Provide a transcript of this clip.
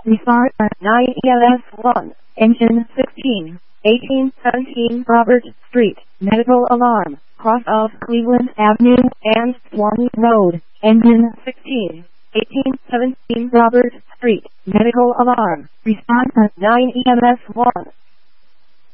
Respond 9 EMS 1, engine 16, 1817 Robert Street, medical alarm, cross of Cleveland Avenue and Swanee Road, engine 16, 1817 Robert Street, medical alarm, respond 9 EMS 1.